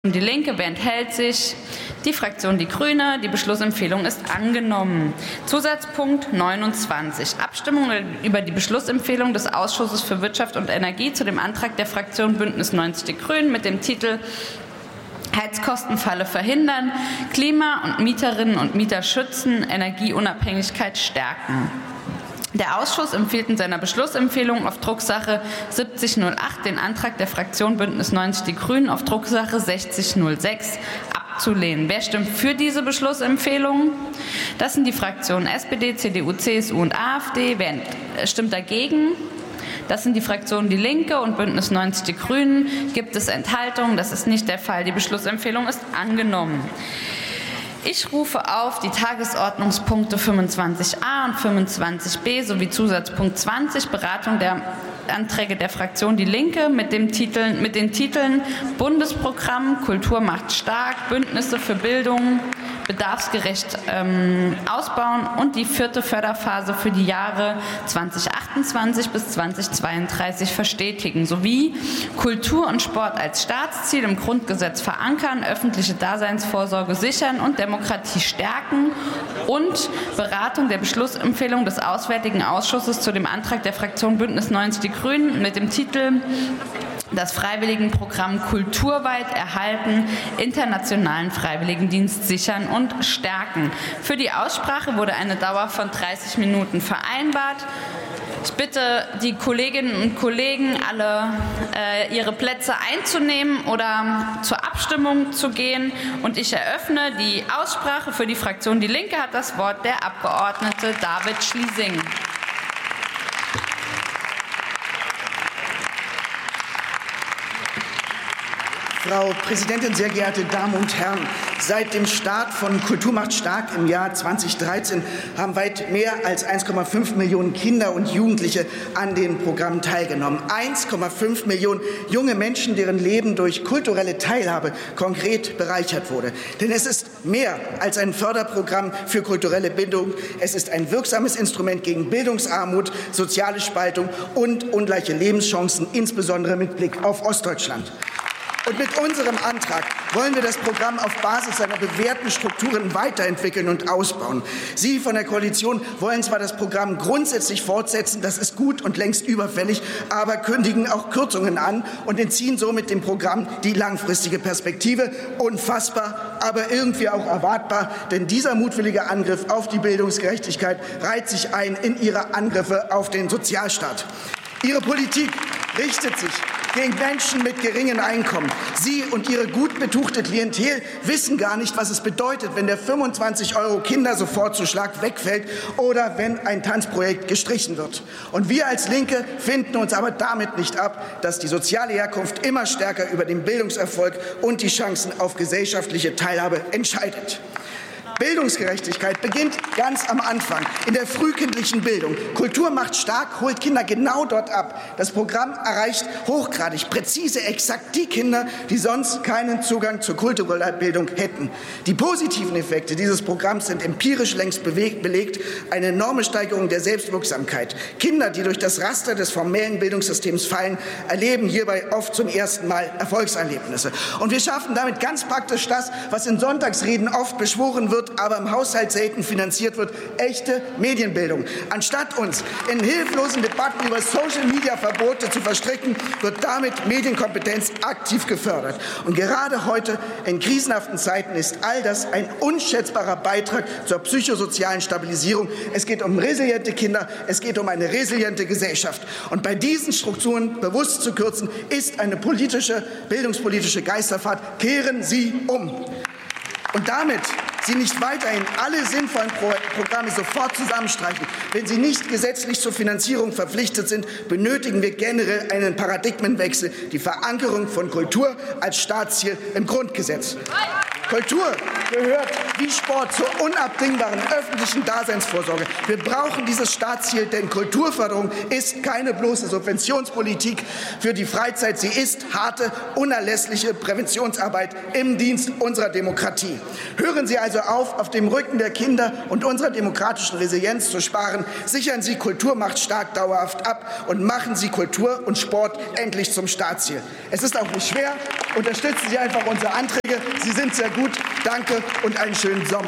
Die Linke, wer enthält sich? Die Fraktion Die Grüne. Die Beschlussempfehlung ist angenommen. Zusatzpunkt 29. Abstimmung über die Beschlussempfehlung des Ausschusses für Wirtschaft und Energie zu dem Antrag der Fraktion Bündnis 90 Die Grünen mit dem Titel Heizkostenfalle verhindern, Klima- und Mieterinnen und Mieter schützen, Energieunabhängigkeit stärken. Der Ausschuss empfiehlt in seiner Beschlussempfehlung auf Drucksache 7008 den Antrag der Fraktion Bündnis 90 Die Grünen auf Drucksache 6006 abzulehnen. Wer stimmt für diese Beschlussempfehlung? Das sind die Fraktionen SPD, CDU, CSU und AfD. Wer stimmt dagegen? Das sind die Fraktionen Die Linke und Bündnis 90 Die Grünen. Gibt es Enthaltungen? Das ist nicht der Fall. Die Beschlussempfehlung ist angenommen. Ich rufe auf die Tagesordnungspunkte 25a und 25b sowie Zusatzpunkt 20, Beratung der Anträge der Fraktion Die Linke mit den Titeln Bundesprogramm Kultur macht stark, Bündnisse für Bildung, bedarfsgerecht ausbauen und die 4. Förderphase für die Jahre 2028 bis 2032 verstetigen, sowie Kultur und Sport als Staatsziel im Grundgesetz verankern, öffentliche Daseinsvorsorge sichern und Demokratie stärken und Beratung der Beschlussempfehlung des Auswärtigen Ausschusses zu dem Antrag der Fraktion Bündnis 90 Die Grünen mit dem Titel das Freiwilligenprogramm kulturweit erhalten, internationalen Freiwilligendienst sichern und stärken. Für die Aussprache wurde eine Dauer von 30 Minuten vereinbart. Ich bitte die Kolleginnen und Kollegen, alle ihre Plätze einzunehmen oder zur Abstimmung zu gehen. Und ich eröffne die Aussprache. Für die Fraktion Die Linke hat das Wort der Abgeordnete David Schliesing. Frau Präsidentin, sehr geehrte Damen und Herren! Seit dem Start von Kultur macht stark im Jahr 2013 haben weit mehr als 1,5 Millionen Kinder und Jugendliche an den Programmen teilgenommen. 1,5 Millionen junge Menschen, deren Leben durch kulturelle Teilhabe konkret bereichert wurde. Denn es ist mehr als ein Förderprogramm für kulturelle Bildung. Es ist ein wirksames Instrument gegen Bildungsarmut, soziale Spaltung und ungleiche Lebenschancen, insbesondere mit Blick auf Ostdeutschland. Und mit unserem Antrag wollen wir das Programm auf Basis seiner bewährten Strukturen weiterentwickeln und ausbauen. Sie von der Koalition wollen zwar das Programm grundsätzlich fortsetzen, das ist gut und längst überfällig, aber kündigen auch Kürzungen an und entziehen somit dem Programm die langfristige Perspektive. Unfassbar, aber irgendwie auch erwartbar, denn dieser mutwillige Angriff auf die Bildungsgerechtigkeit reiht sich ein in ihre Angriffe auf den Sozialstaat. Ihre Politik richtet sich gegen Menschen mit geringen Einkommen. Sie und Ihre gut betuchte Klientel wissen gar nicht, was es bedeutet, wenn der 25 € Kindersofortzuschlag wegfällt oder wenn ein Tanzprojekt gestrichen wird. Und wir als Linke finden uns aber damit nicht ab, dass die soziale Herkunft immer stärker über den Bildungserfolg und die Chancen auf gesellschaftliche Teilhabe entscheidet. Bildungsgerechtigkeit beginnt ganz am Anfang, in der frühkindlichen Bildung. Kultur macht stark, holt Kinder genau dort ab. Das Programm erreicht hochgradig, präzise, exakt die Kinder, die sonst keinen Zugang zur kulturellen Bildung hätten. Die positiven Effekte dieses Programms sind empirisch längst belegt. Eine enorme Steigerung der Selbstwirksamkeit. Kinder, die durch das Raster des formellen Bildungssystems fallen, erleben hierbei oft zum ersten Mal Erfolgserlebnisse. Und wir schaffen damit ganz praktisch das, was in Sonntagsreden oft beschworen wird, aber im Haushalt selten finanziert wird, echte Medienbildung. Anstatt uns in hilflosen Debatten über Social-Media-Verbote zu verstricken, wird damit Medienkompetenz aktiv gefördert. Und gerade heute in krisenhaften Zeiten ist all das ein unschätzbarer Beitrag zur psychosozialen Stabilisierung. Es geht um resiliente Kinder, es geht um eine resiliente Gesellschaft. Und bei diesen Strukturen bewusst zu kürzen, ist eine bildungspolitische Geisterfahrt. Kehren Sie um. Und damit Sie nicht weiterhin alle sinnvollen Programme sofort zusammenstreichen, wenn sie nicht gesetzlich zur Finanzierung verpflichtet sind, benötigen wir generell einen Paradigmenwechsel, die Verankerung von Kultur als Staatsziel im Grundgesetz. Kultur gehört wie Sport zur unabdingbaren öffentlichen Daseinsvorsorge. Wir brauchen dieses Staatsziel, denn Kulturförderung ist keine bloße Subventionspolitik für die Freizeit. Sie ist harte, unerlässliche Präventionsarbeit im Dienst unserer Demokratie. Hören Sie also auf dem Rücken der Kinder und unserer demokratischen Resilienz zu sparen. Sichern Sie Kultur macht stark dauerhaft ab und machen Sie Kultur und Sport endlich zum Staatsziel. Es ist auch nicht schwer. Unterstützen Sie einfach unsere Anträge. Sie sind sehr gut. Danke und einen schönen Sommer.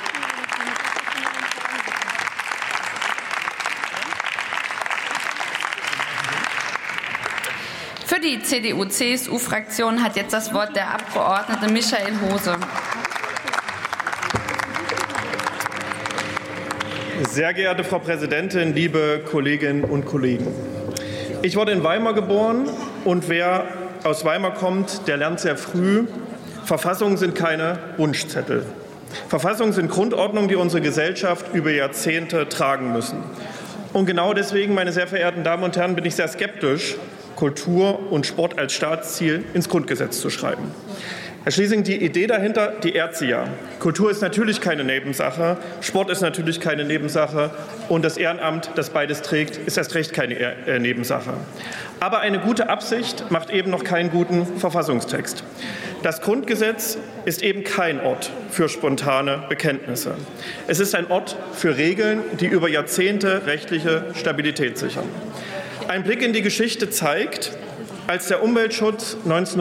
Für die CDU-CSU-Fraktion hat jetzt das Wort der Abgeordnete Michael Hose. Sehr geehrte Frau Präsidentin, liebe Kolleginnen und Kollegen! Ich wurde in Weimar geboren und wer aus Weimar kommt, der lernt sehr früh, Verfassungen sind keine Wunschzettel. Verfassungen sind Grundordnungen, die unsere Gesellschaft über Jahrzehnte tragen müssen. Und genau deswegen, meine sehr verehrten Damen und Herren, bin ich sehr skeptisch, Kultur und Sport als Staatsziel ins Grundgesetz zu schreiben. Herr Schlesing, die Idee dahinter, die ehrt Sie ja. Kultur ist natürlich keine Nebensache, Sport ist natürlich keine Nebensache und das Ehrenamt, das beides trägt, ist erst recht keine Nebensache. Aber eine gute Absicht macht eben noch keinen guten Verfassungstext. Das Grundgesetz ist eben kein Ort für spontane Bekenntnisse. Es ist ein Ort für Regeln, die über Jahrzehnte rechtliche Stabilität sichern. Ein Blick in die Geschichte zeigt, als der Umweltschutz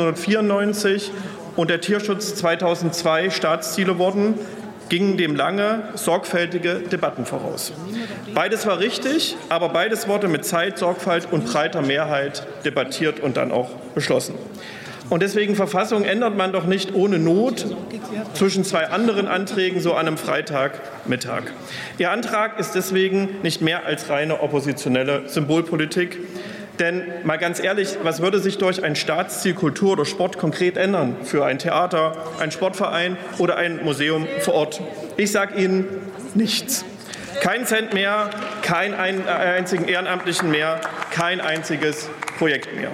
1994 und der Tierschutz 2002 Staatsziele wurden, gingen dem lange, sorgfältige Debatten voraus. Beides war richtig, aber beides wurde mit Zeit, Sorgfalt und breiter Mehrheit debattiert und dann auch beschlossen. Und deswegen Verfassung ändert man doch nicht ohne Not zwischen zwei anderen Anträgen so an einem Freitagmittag. Ihr Antrag ist deswegen nicht mehr als reine oppositionelle Symbolpolitik. Denn mal ganz ehrlich, was würde sich durch ein Staatsziel Kultur oder Sport konkret ändern für ein Theater, einen Sportverein oder ein Museum vor Ort? Ich sage Ihnen nichts. Kein Cent mehr, keinen einzigen Ehrenamtlichen mehr, kein einziges Projekt mehr.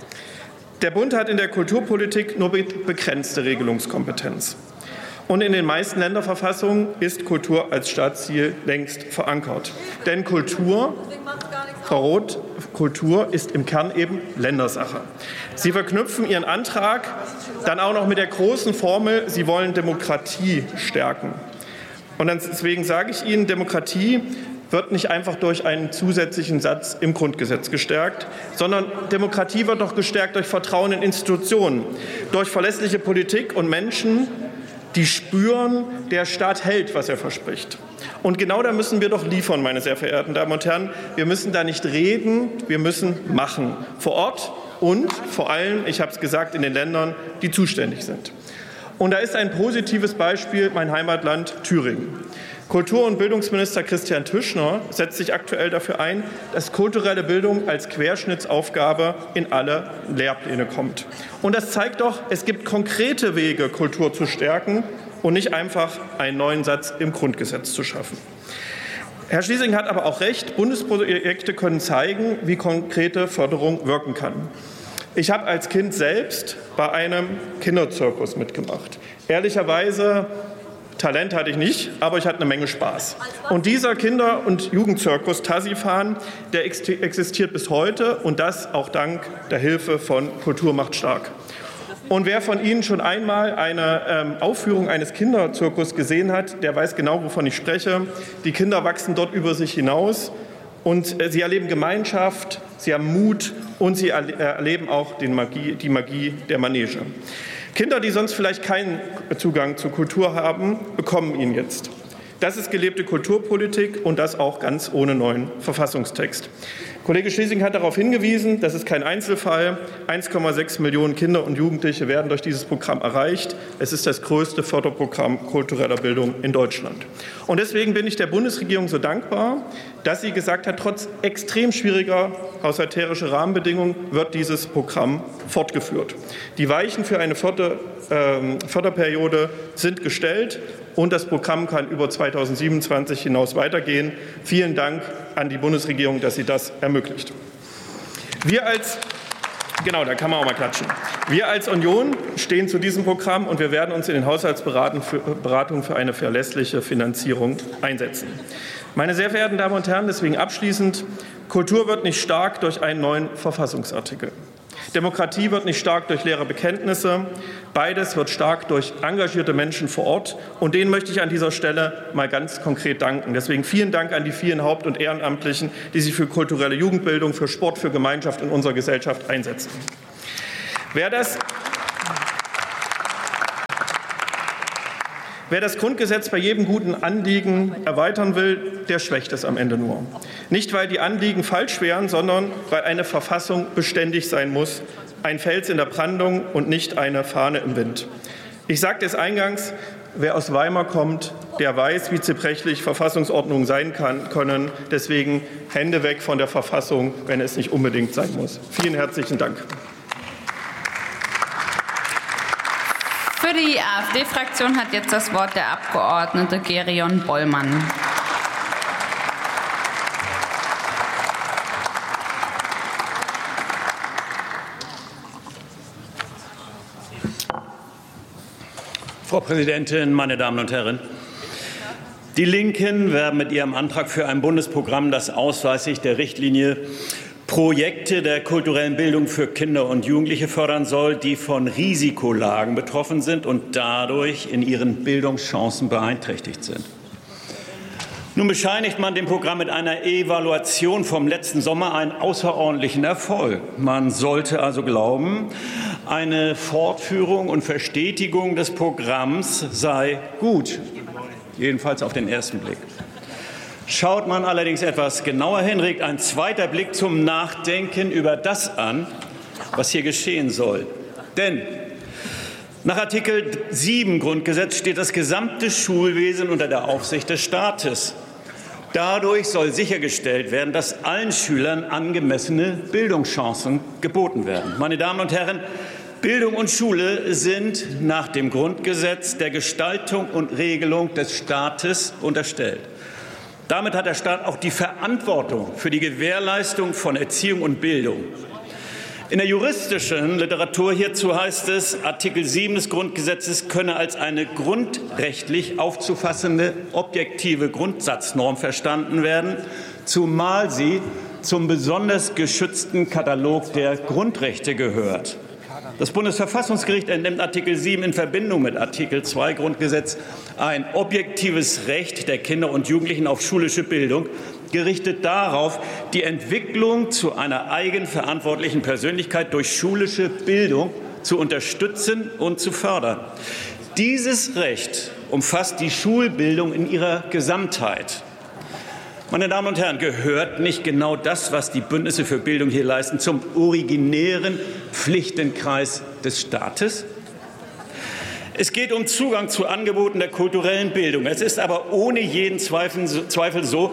Der Bund hat in der Kulturpolitik nur begrenzte Regelungskompetenz. Und in den meisten Länderverfassungen ist Kultur als Staatsziel längst verankert. Denn Kultur, Frau Roth, Kultur ist im Kern eben Ländersache. Sie verknüpfen Ihren Antrag dann auch noch mit der großen Formel, Sie wollen Demokratie stärken. Und deswegen sage ich Ihnen, Demokratie wird nicht einfach durch einen zusätzlichen Satz im Grundgesetz gestärkt, sondern Demokratie wird doch gestärkt durch Vertrauen in Institutionen, durch verlässliche Politik und Menschen, die spüren, der Staat hält, was er verspricht. Und genau da müssen wir doch liefern, meine sehr verehrten Damen und Herren. Wir müssen da nicht reden, wir müssen machen. Vor Ort und vor allem, ich habe es gesagt, in den Ländern, die zuständig sind. Und da ist ein positives Beispiel mein Heimatland Thüringen. Kultur- und Bildungsminister Christian Tüschner setzt sich aktuell dafür ein, dass kulturelle Bildung als Querschnittsaufgabe in alle Lehrpläne kommt. Und das zeigt doch, es gibt konkrete Wege, Kultur zu stärken und nicht einfach einen neuen Satz im Grundgesetz zu schaffen. Herr Schlesing hat aber auch recht, Bundesprojekte können zeigen, wie konkrete Förderung wirken kann. Ich habe als Kind selbst bei einem Kinderzirkus mitgemacht. Ehrlicherweise, Talent hatte ich nicht, aber ich hatte eine Menge Spaß. Und dieser Kinder- und Jugendzirkus Tassifan, der existiert bis heute und das auch dank der Hilfe von Kultur macht stark. Und wer von Ihnen schon einmal eine Aufführung eines Kinderzirkus gesehen hat, der weiß genau, wovon ich spreche. Die Kinder wachsen dort über sich hinaus und sie erleben Gemeinschaft, sie haben Mut und sie erleben auch die Magie der Manege. Kinder, die sonst vielleicht keinen Zugang zur Kultur haben, bekommen ihn jetzt. Das ist gelebte Kulturpolitik und das auch ganz ohne neuen Verfassungstext. Kollege Schlesing hat darauf hingewiesen, das ist kein Einzelfall. 1,6 Millionen Kinder und Jugendliche werden durch dieses Programm erreicht. Es ist das größte Förderprogramm kultureller Bildung in Deutschland. Und deswegen bin ich der Bundesregierung so dankbar, dass sie gesagt hat, trotz extrem schwieriger haushalterischer Rahmenbedingungen wird dieses Programm fortgeführt. Die Weichen für eine Förderperiode sind gestellt und das Programm kann über 2027 hinaus weitergehen. Vielen Dank an die Bundesregierung, dass sie das ermöglicht. Wir als Genau, da kann man auch mal klatschen. Wir als Union stehen zu diesem Programm und wir werden uns in den Haushaltsberatungen für eine verlässliche Finanzierung einsetzen. Meine sehr verehrten Damen und Herren, deswegen abschließend, Kultur wird nicht stark durch einen neuen Verfassungsartikel. Demokratie wird nicht stark durch leere Bekenntnisse. Beides wird stark durch engagierte Menschen vor Ort. Und denen möchte ich an dieser Stelle mal ganz konkret danken. Deswegen vielen Dank an die vielen Haupt- und Ehrenamtlichen, die sich für kulturelle Jugendbildung, für Sport, für Gemeinschaft in unserer Gesellschaft einsetzen. Wer das Grundgesetz bei jedem guten Anliegen erweitern will, der schwächt es am Ende nur. Nicht, weil die Anliegen falsch wären, sondern weil eine Verfassung beständig sein muss. Ein Fels in der Brandung und nicht eine Fahne im Wind. Ich sagte es eingangs, wer aus Weimar kommt, der weiß, wie zerbrechlich Verfassungsordnungen sein können. Deswegen Hände weg von der Verfassung, wenn es nicht unbedingt sein muss. Vielen herzlichen Dank. Für die AfD-Fraktion hat jetzt das Wort der Abgeordnete Gerion Bollmann. Frau Präsidentin, meine Damen und Herren! Die Linken werben mit ihrem Antrag für ein Bundesprogramm, das ausweislich der Richtlinie Projekte der kulturellen Bildung für Kinder und Jugendliche fördern soll, die von Risikolagen betroffen sind und dadurch in ihren Bildungschancen beeinträchtigt sind. Nun bescheinigt man dem Programm mit einer Evaluation vom letzten Sommer einen außerordentlichen Erfolg. Man sollte also glauben, eine Fortführung und Verstetigung des Programms sei gut, jedenfalls auf den ersten Blick. Schaut man allerdings etwas genauer hin, regt ein zweiter Blick zum Nachdenken über das an, was hier geschehen soll. Denn nach Artikel 7 Grundgesetz steht das gesamte Schulwesen unter der Aufsicht des Staates. Dadurch soll sichergestellt werden, dass allen Schülern angemessene Bildungschancen geboten werden. Meine Damen und Herren, Bildung und Schule sind nach dem Grundgesetz der Gestaltung und Regelung des Staates unterstellt. Damit hat der Staat auch die Verantwortung für die Gewährleistung von Erziehung und Bildung. In der juristischen Literatur hierzu heißt es, Artikel 7 des Grundgesetzes könne als eine grundrechtlich aufzufassende objektive Grundsatznorm verstanden werden, zumal sie zum besonders geschützten Katalog der Grundrechte gehört. Das Bundesverfassungsgericht entnimmt Artikel 7 in Verbindung mit Artikel 2 Grundgesetz ein objektives Recht der Kinder und Jugendlichen auf schulische Bildung, gerichtet darauf, die Entwicklung zu einer eigenverantwortlichen Persönlichkeit durch schulische Bildung zu unterstützen und zu fördern. Dieses Recht umfasst die Schulbildung in ihrer Gesamtheit. Meine Damen und Herren, gehört nicht genau das, was die Bündnisse für Bildung hier leisten, zum originären Pflichtenkreis des Staates? Es geht um Zugang zu Angeboten der kulturellen Bildung. Es ist aber ohne jeden Zweifel so,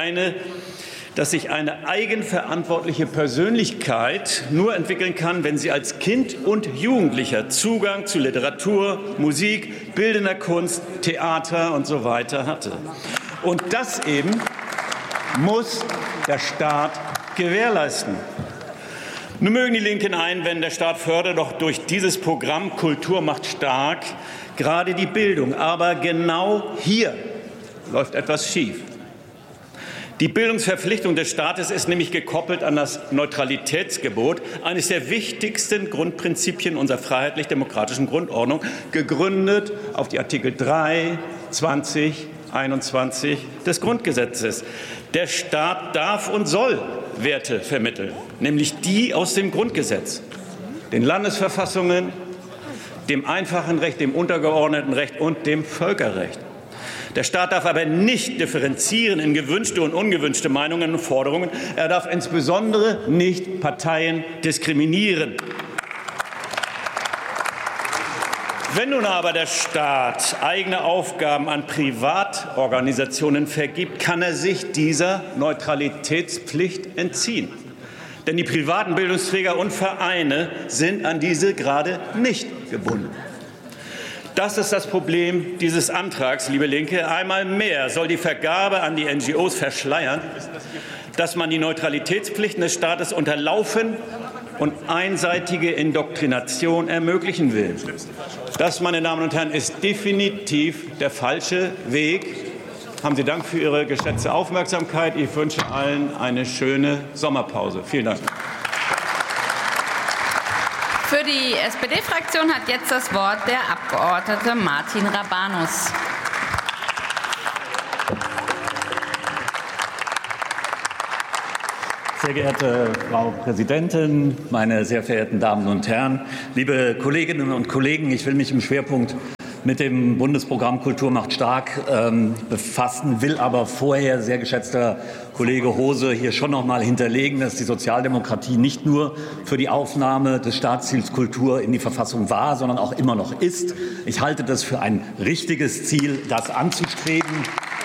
dass sich eine eigenverantwortliche Persönlichkeit nur entwickeln kann, wenn sie als Kind und Jugendlicher Zugang zu Literatur, Musik, bildender Kunst, Theater und so weiter hatte. Und das eben muss der Staat gewährleisten. Nun mögen die Linken einwenden, der Staat fördert doch durch dieses Programm Kultur macht stark gerade die Bildung. Aber genau hier läuft etwas schief. Die Bildungsverpflichtung des Staates ist nämlich gekoppelt an das Neutralitätsgebot, eines der wichtigsten Grundprinzipien unserer freiheitlich-demokratischen Grundordnung, gegründet auf die Artikel 3, 20, 21 des Grundgesetzes. Der Staat darf und soll Werte vermitteln, nämlich die aus dem Grundgesetz, den Landesverfassungen, dem einfachen Recht, dem untergeordneten Recht und dem Völkerrecht. Der Staat darf aber nicht differenzieren in gewünschte und ungewünschte Meinungen und Forderungen. Er darf insbesondere nicht Parteien diskriminieren. Wenn nun aber der Staat eigene Aufgaben an Privatorganisationen vergibt, kann er sich dieser Neutralitätspflicht entziehen. Denn die privaten Bildungsträger und Vereine sind an diese gerade nicht gebunden. Das ist das Problem dieses Antrags, liebe Linke. Einmal mehr soll die Vergabe an die NGOs verschleiern, dass man die Neutralitätspflichten des Staates unterlaufen und einseitige Indoktrination ermöglichen will. Das, meine Damen und Herren, ist definitiv der falsche Weg. Haben Sie Dank für Ihre geschätzte Aufmerksamkeit. Ich wünsche allen eine schöne Sommerpause. Vielen Dank. Für die SPD-Fraktion hat jetzt das Wort der Abgeordnete Martin Rabanus. Sehr geehrte Frau Präsidentin, meine sehr verehrten Damen und Herren, liebe Kolleginnen und Kollegen, ich will mich im Schwerpunkt mit dem Bundesprogramm Kultur macht stark befassen, will aber vorher, sehr geschätzter Kollege Hose, hier schon noch mal hinterlegen, dass die Sozialdemokratie nicht nur für die Aufnahme des Staatsziels Kultur in die Verfassung war, sondern auch immer noch ist. Ich halte das für ein richtiges Ziel, das anzustreben.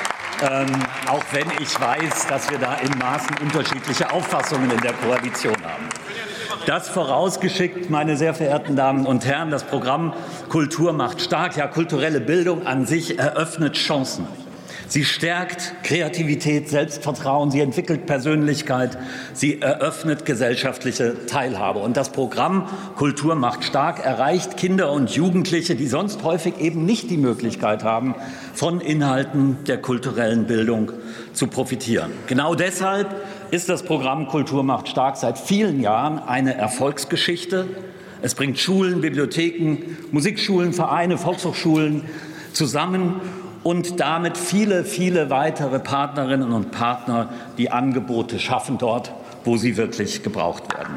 Auch wenn ich weiß, dass wir da in Maßen unterschiedliche Auffassungen in der Koalition haben. Das vorausgeschickt, meine sehr verehrten Damen und Herren, das Programm Kultur macht stark, ja, kulturelle Bildung an sich eröffnet Chancen. Sie stärkt Kreativität, Selbstvertrauen, sie entwickelt Persönlichkeit, sie eröffnet gesellschaftliche Teilhabe. Und das Programm Kultur macht stark erreicht Kinder und Jugendliche, die sonst häufig eben nicht die Möglichkeit haben, von Inhalten der kulturellen Bildung zu profitieren. Genau deshalb ist das Programm Kultur macht stark seit vielen Jahren eine Erfolgsgeschichte. Es bringt Schulen, Bibliotheken, Musikschulen, Vereine, Volkshochschulen zusammen und damit viele, viele weitere Partnerinnen und Partner, die Angebote schaffen dort, wo sie wirklich gebraucht werden.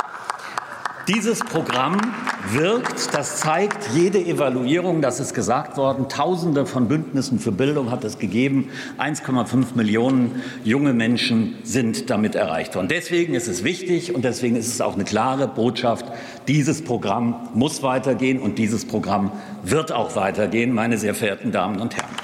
Dieses Programm wirkt, das zeigt jede Evaluierung, das ist gesagt worden, Tausende von Bündnissen für Bildung hat es gegeben, 1,5 Millionen junge Menschen sind damit erreicht worden. Deswegen ist es wichtig und deswegen ist es auch eine klare Botschaft, dieses Programm muss weitergehen und dieses Programm wird auch weitergehen, meine sehr verehrten Damen und Herren.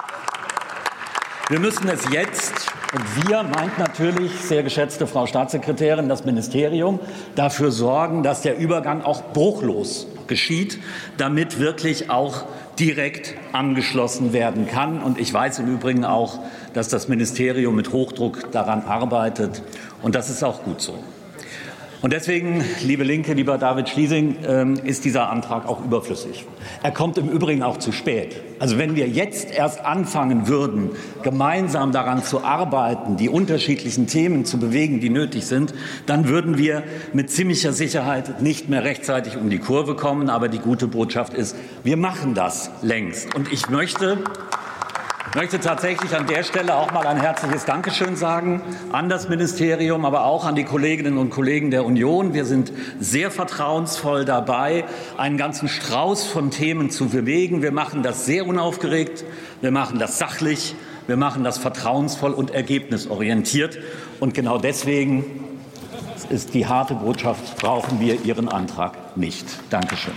Wir müssen es jetzt, und wir meint natürlich, sehr geschätzte Frau Staatssekretärin, das Ministerium, dafür sorgen, dass der Übergang auch bruchlos geschieht, damit wirklich auch direkt angeschlossen werden kann. Und ich weiß im Übrigen auch, dass das Ministerium mit Hochdruck daran arbeitet. Und das ist auch gut so. Und deswegen, liebe Linke, lieber David Schliesing, ist dieser Antrag auch überflüssig. Er kommt im Übrigen auch zu spät. Also wenn wir jetzt erst anfangen würden, gemeinsam daran zu arbeiten, die unterschiedlichen Themen zu bewegen, die nötig sind, dann würden wir mit ziemlicher Sicherheit nicht mehr rechtzeitig um die Kurve kommen. Aber die gute Botschaft ist, wir machen das längst. Und ich möchte tatsächlich an der Stelle auch mal ein herzliches Dankeschön sagen an das Ministerium, aber auch an die Kolleginnen und Kollegen der Union. Wir sind sehr vertrauensvoll dabei, einen ganzen Strauß von Themen zu bewegen. Wir machen das sehr unaufgeregt, wir machen das sachlich, wir machen das vertrauensvoll und ergebnisorientiert. Und genau deswegen ist die harte Botschaft, brauchen wir Ihren Antrag nicht. Dankeschön.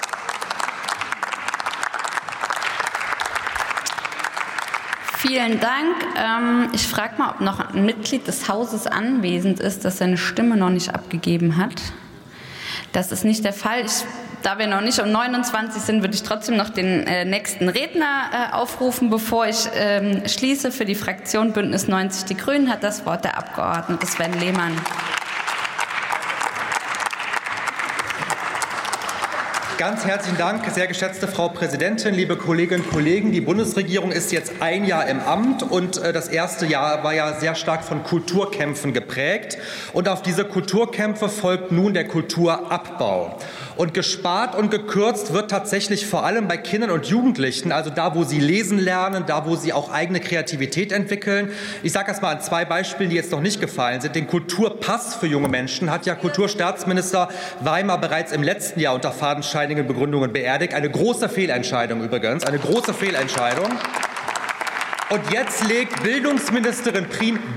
Vielen Dank. Ich frage mal, ob noch ein Mitglied des Hauses anwesend ist, das seine Stimme noch nicht abgegeben hat. Das ist nicht der Fall. Da wir noch nicht um 29 sind, würde ich trotzdem noch den nächsten Redner aufrufen. Bevor ich schließe, für die Fraktion Bündnis 90 Die Grünen hat das Wort der Abgeordnete Sven Lehmann. Ganz herzlichen Dank, sehr geschätzte Frau Präsidentin, liebe Kolleginnen und Kollegen. Die Bundesregierung ist jetzt ein Jahr im Amt und das erste Jahr war ja sehr stark von Kulturkämpfen geprägt. Und auf diese Kulturkämpfe folgt nun der Kulturabbau. Und gespart und gekürzt wird tatsächlich vor allem bei Kindern und Jugendlichen, also da, wo sie lesen lernen, da, wo sie auch eigene Kreativität entwickeln. Ich sage das mal an zwei Beispielen, die jetzt noch nicht gefallen sind. Den Kulturpass für junge Menschen hat ja Kulturstaatsminister Weimar bereits im letzten Jahr unter fadenscheinigen Begründungen beerdigt. Eine große Fehlentscheidung übrigens, eine große Fehlentscheidung. Und jetzt legt Bildungsministerin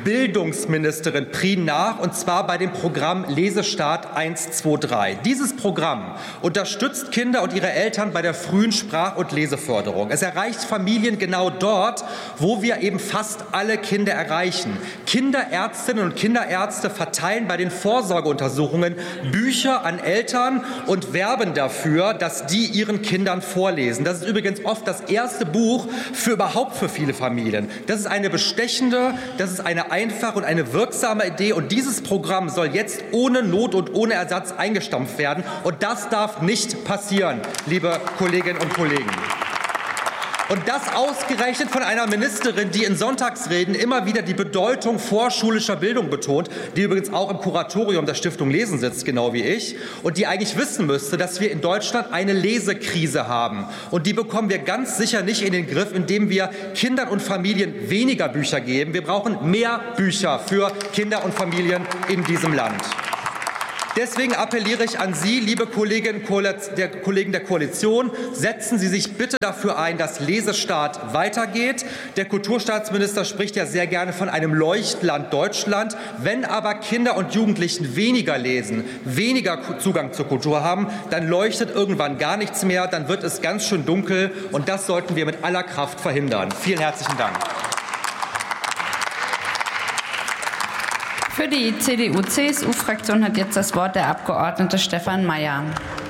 Prien nach, und zwar bei dem Programm Lesestart 123. Dieses Programm unterstützt Kinder und ihre Eltern bei der frühen Sprach- und Leseförderung. Es erreicht Familien genau dort, wo wir eben fast alle Kinder erreichen. Kinderärztinnen und Kinderärzte verteilen bei den Vorsorgeuntersuchungen Bücher an Eltern und werben dafür, dass die ihren Kindern vorlesen. Das ist übrigens oft das erste Buch überhaupt für viele Familien. Familien. Das ist eine bestechende, das ist eine einfache und eine wirksame Idee. Und dieses Programm soll jetzt ohne Not und ohne Ersatz eingestampft werden. Und das darf nicht passieren, liebe Kolleginnen und Kollegen. Und das ausgerechnet von einer Ministerin, die in Sonntagsreden immer wieder die Bedeutung vorschulischer Bildung betont, die übrigens auch im Kuratorium der Stiftung Lesen sitzt, genau wie ich, und die eigentlich wissen müsste, dass wir in Deutschland eine Lesekrise haben. Und die bekommen wir ganz sicher nicht in den Griff, indem wir Kindern und Familien weniger Bücher geben. Wir brauchen mehr Bücher für Kinder und Familien in diesem Land. Deswegen appelliere ich an Sie, liebe Kollegen der Koalition, setzen Sie sich bitte dafür ein, dass Lesestart weitergeht. Der Kulturstaatsminister spricht ja sehr gerne von einem Leuchtland Deutschland. Wenn aber Kinder und Jugendlichen weniger lesen, weniger Zugang zur Kultur haben, dann leuchtet irgendwann gar nichts mehr, dann wird es ganz schön dunkel. Und das sollten wir mit aller Kraft verhindern. Vielen herzlichen Dank. Für die CDU-CSU-Fraktion hat jetzt das Wort der Abgeordnete Stefan Mayer.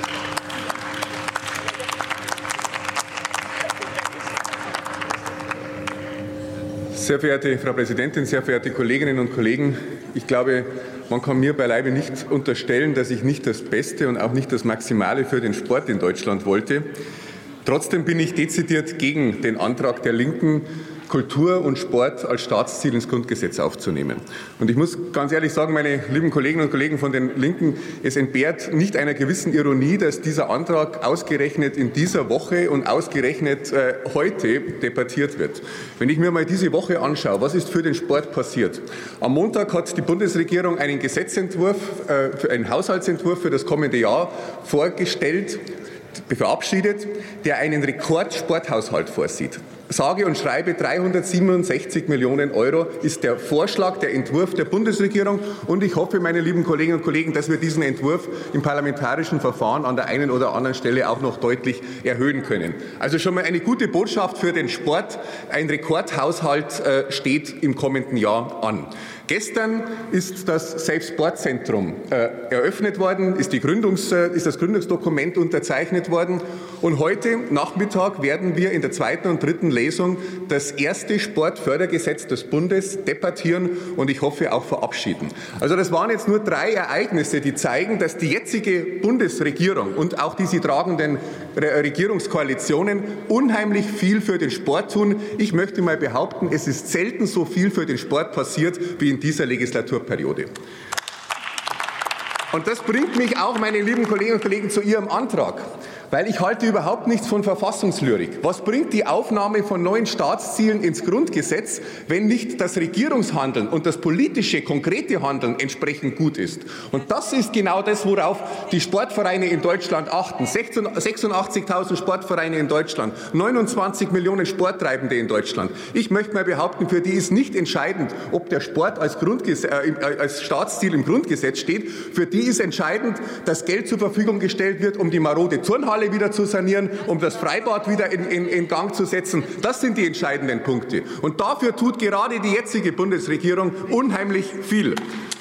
Sehr verehrte Frau Präsidentin, sehr verehrte Kolleginnen und Kollegen! Ich glaube, man kann mir beileibe nicht unterstellen, dass ich nicht das Beste und auch nicht das Maximale für den Sport in Deutschland wollte. Trotzdem bin ich dezidiert gegen den Antrag der Linken, Kultur und Sport als Staatsziel ins Grundgesetz aufzunehmen. Und ich muss ganz ehrlich sagen, meine lieben Kolleginnen und Kollegen von den Linken, es entbehrt nicht einer gewissen Ironie, dass dieser Antrag ausgerechnet in dieser Woche und ausgerechnet heute debattiert wird. Wenn ich mir mal diese Woche anschaue, was ist für den Sport passiert? Am Montag hat die Bundesregierung einen Gesetzentwurf, einen Haushaltsentwurf für das kommende Jahr vorgestellt, verabschiedet, der einen Rekordsporthaushalt vorsieht. Sage und schreibe 367 Millionen Euro ist der Vorschlag, der Entwurf der Bundesregierung. Und ich hoffe, meine lieben Kolleginnen und Kollegen, dass wir diesen Entwurf im parlamentarischen Verfahren an der einen oder anderen Stelle auch noch deutlich erhöhen können. Also schon mal eine gute Botschaft für den Sport. Ein Rekordhaushalt steht im kommenden Jahr an. Gestern ist das Safe Sport Zentrum eröffnet worden, ist das Gründungsdokument unterzeichnet worden. Und heute Nachmittag werden wir in der zweiten und dritten Lesung das erste Sportfördergesetz des Bundes debattieren und ich hoffe auch verabschieden. Also das waren jetzt nur 3 Ereignisse, die zeigen, dass die jetzige Bundesregierung und auch die sie tragenden Regierungskoalitionen unheimlich viel für den Sport tun. Ich möchte mal behaupten, es ist selten so viel für den Sport passiert wie in dieser Legislaturperiode. Und das bringt mich auch, meine lieben Kolleginnen und Kollegen, zu Ihrem Antrag. Weil ich halte überhaupt nichts von Verfassungslyrik. Was bringt die Aufnahme von neuen Staatszielen ins Grundgesetz, wenn nicht das Regierungshandeln und das politische, konkrete Handeln entsprechend gut ist? Und das ist genau das, worauf die Sportvereine in Deutschland achten. 86.000 Sportvereine in Deutschland, 29 Millionen Sporttreibende in Deutschland. Ich möchte mal behaupten, für die ist nicht entscheidend, ob der Sport als Staatsziel im Grundgesetz steht. Für die ist entscheidend, dass Geld zur Verfügung gestellt wird, um die marode Turnhalle wieder zu sanieren, um das Freibad wieder in Gang zu setzen. Das sind die entscheidenden Punkte. Und dafür tut gerade die jetzige Bundesregierung unheimlich viel.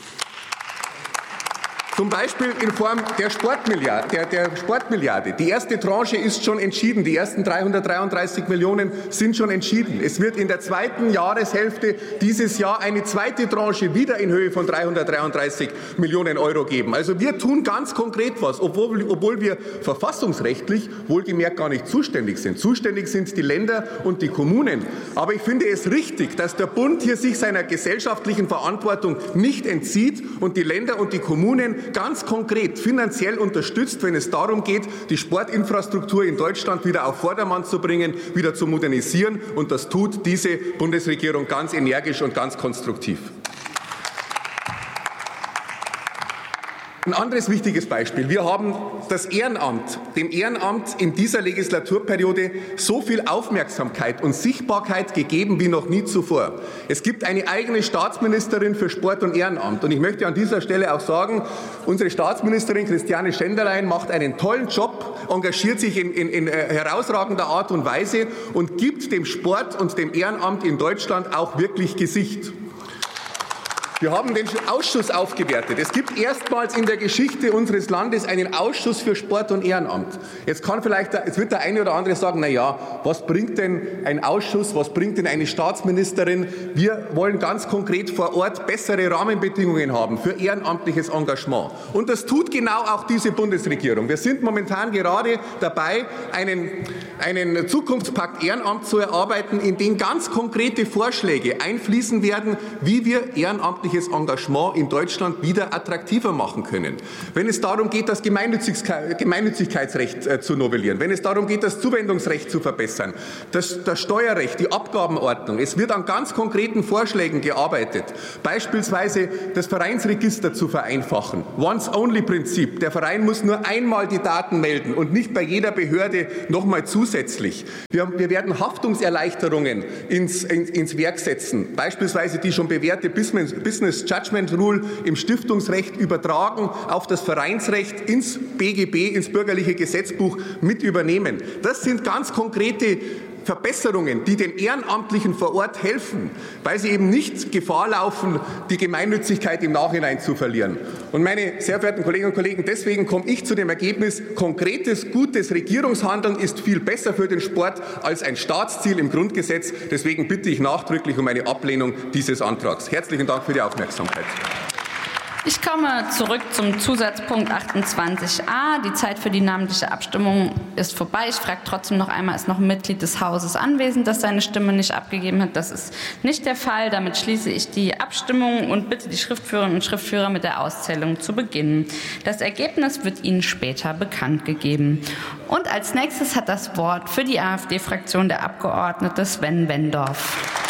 Zum Beispiel in Form der Sportmilliarde. Die erste Tranche ist schon entschieden. Die ersten 333 Millionen sind schon entschieden. Es wird in der zweiten Jahreshälfte dieses Jahr eine zweite Tranche wieder in Höhe von 333 Millionen Euro geben. Also wir tun ganz konkret was, obwohl wir verfassungsrechtlich wohlgemerkt gar nicht zuständig sind. Zuständig sind die Länder und die Kommunen. Aber ich finde es richtig, dass der Bund hier sich seiner gesellschaftlichen Verantwortung nicht entzieht und die Länder und die Kommunen ganz konkret finanziell unterstützt, wenn es darum geht, die Sportinfrastruktur in Deutschland wieder auf Vordermann zu bringen, wieder zu modernisieren. Und das tut diese Bundesregierung ganz energisch und ganz konstruktiv. Ein anderes wichtiges Beispiel. Wir haben dem Ehrenamt in dieser Legislaturperiode so viel Aufmerksamkeit und Sichtbarkeit gegeben wie noch nie zuvor. Es gibt eine eigene Staatsministerin für Sport und Ehrenamt. Und ich möchte an dieser Stelle auch sagen, unsere Staatsministerin Christiane Schenderlein macht einen tollen Job, engagiert sich in herausragender Art und Weise und gibt dem Sport und dem Ehrenamt in Deutschland auch wirklich Gesicht. Wir haben den Ausschuss aufgewertet. Es gibt erstmals in der Geschichte unseres Landes einen Ausschuss für Sport und Ehrenamt. Jetzt wird der eine oder andere sagen, na ja, was bringt denn ein Ausschuss, was bringt denn eine Staatsministerin? Wir wollen ganz konkret vor Ort bessere Rahmenbedingungen haben für ehrenamtliches Engagement. Und das tut genau auch diese Bundesregierung. Wir sind momentan gerade dabei, einen Zukunftspakt Ehrenamt zu erarbeiten, in den ganz konkrete Vorschläge einfließen werden, wie wir ehrenamtliches Engagement in Deutschland wieder attraktiver machen können. Wenn es darum geht, das Gemeinnützigkeitsrecht zu novellieren, wenn es darum geht, das Zuwendungsrecht zu verbessern, das Steuerrecht, die Abgabenordnung, es wird an ganz konkreten Vorschlägen gearbeitet, beispielsweise das Vereinsregister zu vereinfachen, Once-Only-Prinzip. Der Verein muss nur einmal die Daten melden und nicht bei jeder Behörde nochmal zusätzlich. Wir werden Haftungserleichterungen ins Werk setzen, beispielsweise die schon bewährte Business Judgment Rule im Stiftungsrecht übertragen auf das Vereinsrecht ins BGB, ins bürgerliche Gesetzbuch mit übernehmen. Das sind ganz konkrete Verbesserungen, die den Ehrenamtlichen vor Ort helfen, weil sie eben nicht Gefahr laufen, die Gemeinnützigkeit im Nachhinein zu verlieren. Und meine sehr verehrten Kolleginnen und Kollegen, deswegen komme ich zu dem Ergebnis, konkretes, gutes Regierungshandeln ist viel besser für den Sport als ein Staatsziel im Grundgesetz. Deswegen bitte ich nachdrücklich um eine Ablehnung dieses Antrags. Herzlichen Dank für die Aufmerksamkeit. Ich komme zurück zum Zusatzpunkt 28a. Die Zeit für die namentliche Abstimmung ist vorbei. Ich frage trotzdem noch einmal, ist noch ein Mitglied des Hauses anwesend, das seine Stimme nicht abgegeben hat? Das ist nicht der Fall. Damit schließe ich die Abstimmung und bitte die Schriftführerinnen und Schriftführer mit der Auszählung zu beginnen. Das Ergebnis wird Ihnen später bekannt gegeben. Und als nächstes hat das Wort für die AfD-Fraktion der Abgeordnete Sven Wendorf.